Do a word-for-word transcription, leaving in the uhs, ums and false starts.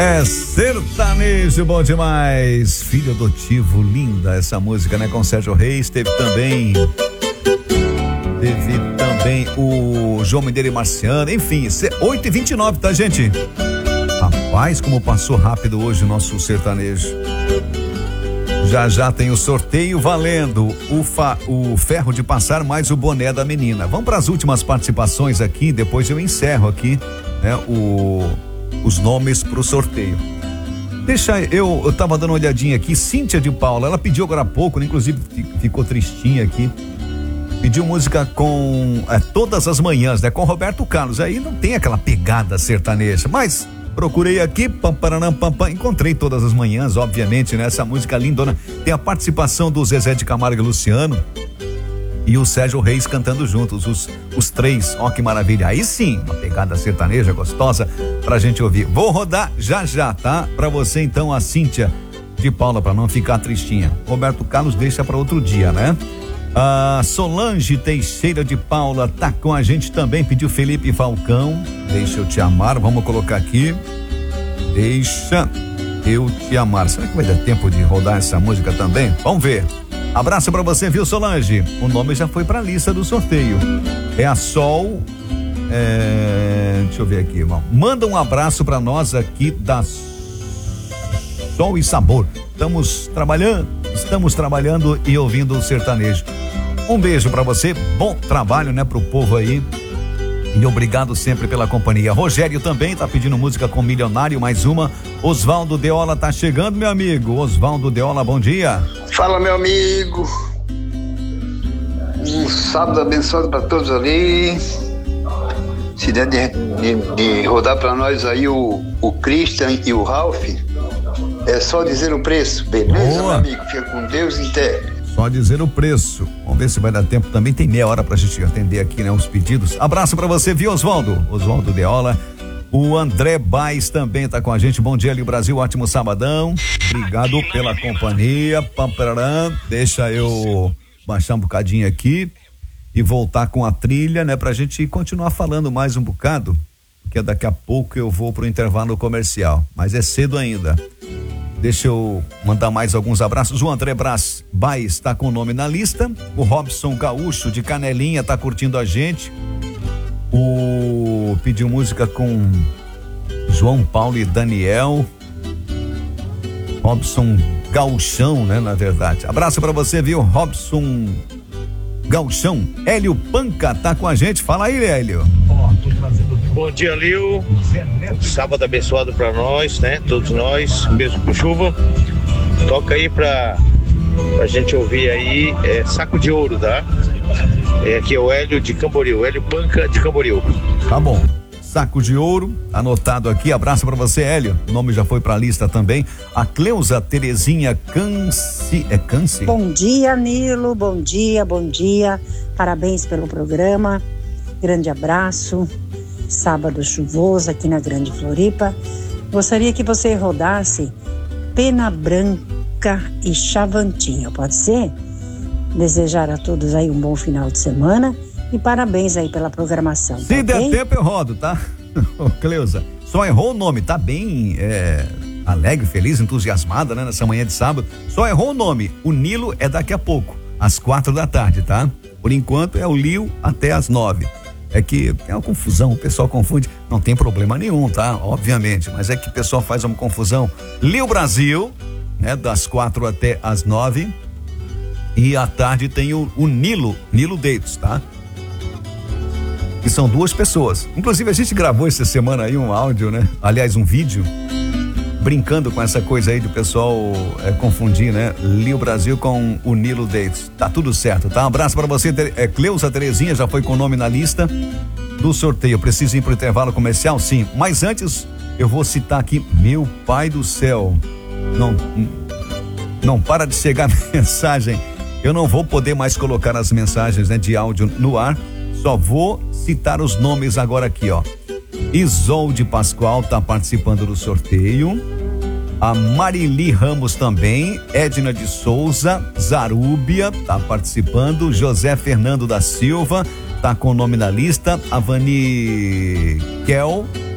É sertanejo bom demais. Filho adotivo, linda essa música, né? Com Sérgio Reis. Teve também. Teve também o João Mineiro e Marciano. Enfim, oito e vinte e nove, tá, gente? Rapaz, como passou rápido hoje o nosso sertanejo. Já já tem o sorteio valendo o, fa, o ferro de passar mais o boné da menina. Vamos para as últimas participações aqui, depois eu encerro aqui, né, o, os nomes para o sorteio. Deixa eu, eu tava dando uma olhadinha aqui, Cíntia de Paula, ela pediu agora há pouco, né, inclusive ficou tristinha aqui. Pediu música com é, Todas as Manhãs, né, com Roberto Carlos. Aí não tem aquela pegada sertaneja, mas procurei aqui, pam, paranam, pam, pam, encontrei Todas as Manhãs, obviamente, né? Essa música lindona. Tem a participação do Zezé de Camargo e Luciano e o Sérgio Reis cantando juntos, os, os três. Ó, que maravilha. Aí sim, uma pegada sertaneja gostosa pra gente ouvir. Vou rodar já já, tá? Pra você então, a Cíntia de Paula, pra não ficar tristinha. Roberto Carlos deixa pra outro dia, né? A Solange Teixeira de Paula tá com a gente também, pediu Felipe Falcão, Deixa Eu Te Amar, vamos colocar aqui, Deixa Eu Te Amar. Será que vai dar tempo de rodar essa música também? Vamos ver. Abraço pra você, viu, Solange? O nome já foi pra lista do sorteio. É a Sol, é... deixa eu ver aqui, irmão. Manda um abraço pra nós aqui da Sol e Sabor. Estamos trabalhando, estamos trabalhando e ouvindo o sertanejo. Um beijo pra você, bom trabalho, né, pro povo aí. E obrigado sempre pela companhia. Rogério também tá pedindo música com Milionário, mais uma. Osvaldo Deola tá chegando, meu amigo. Osvaldo Deola, bom dia. Fala, meu amigo. Um sábado abençoado pra todos ali. Se der de, de, de rodar pra nós aí o, o Christian e o Ralph, é só dizer o preço, beleza, Boa. Meu amigo? Fica com Deus e até. Só dizer o preço. Vamos ver se vai dar tempo também. Tem meia hora pra gente atender aqui, né? Os pedidos. Abraço pra você, viu, Osvaldo? Osvaldo Deola. O André Baez também tá com a gente. Bom dia, Rio Brasil. Ótimo sabadão. Obrigado pela companhia. Pamparam. Deixa eu baixar um bocadinho aqui e voltar com a trilha, né? Pra gente continuar falando mais um bocado, porque daqui a pouco eu vou pro intervalo comercial. Mas é cedo ainda. Deixa eu mandar mais alguns abraços. O André Brás Baez está com o nome na lista. O Robson Gaúcho de Canelinha está curtindo a gente. O pediu música com João Paulo e Daniel. Robson Gauchão, né? Na verdade. Abraço para você, viu? Robson Gauchão. Hélio Panca tá com a gente. Fala aí, Hélio. Bom dia, Lio. Sábado abençoado pra nós, né? Todos nós, mesmo com chuva. Toca aí pra, pra gente ouvir aí, é Saco de Ouro, tá? É, aqui é o Hélio de Camboriú, Hélio Panca de Camboriú. Tá bom. Saco de Ouro, anotado aqui. Abraço pra você, Hélio. O nome já foi pra lista também. A Cleusa Terezinha Canci. É Canci? Bom dia, Nilo. Bom dia, bom dia. Parabéns pelo programa. Grande abraço. Sábado chuvoso aqui na Grande Floripa. Gostaria que você rodasse Pena Branca e Chavantinho, pode ser? Desejar a todos aí um bom final de semana e parabéns aí pela programação. Se tá der bem? Tempo eu rodo, tá? Ô, Cleusa, só errou o nome, tá bem é, alegre, feliz, entusiasmada, né? Nessa manhã de sábado. Só errou o nome. O Nilo é daqui a pouco, às quatro da tarde, tá? Por enquanto é o Lio até às nove. É que tem uma confusão, o pessoal confunde, não tem problema nenhum, tá? Obviamente, mas é que o pessoal faz uma confusão. Lio Brasil, né? Das quatro até as nove, e à tarde tem o, o Nilo, Nilo Davis, tá? Que são duas pessoas. Inclusive a gente gravou essa semana aí um áudio, né? Aliás, um vídeo, brincando com essa coisa aí de o pessoal é, confundir, né? Lio Brasil com o Nilo Davis. Tá tudo certo, tá? Um abraço pra você, é, Cleusa Terezinha, já foi com o nome na lista do sorteio. Preciso ir pro intervalo comercial? Sim. Mas antes, eu vou citar aqui, meu pai do céu, não, não para de chegar mensagem. Eu não vou poder mais colocar as mensagens, né, de áudio no ar. Só vou citar os nomes agora aqui, ó. Isolde Pascoal tá participando do sorteio. A Marili Ramos também. Edna de Souza, Zarúbia tá participando. José Fernando da Silva tá com o nome na lista. A Vani Kel